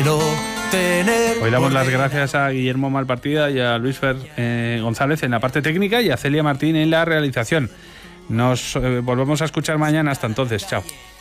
quiero tener. Hoy damos las gracias a Guillermo Malpartida y a Luis Fer González en la parte técnica y a Celia Martín en la realización. Nos volvemos a escuchar mañana. Hasta entonces, chao.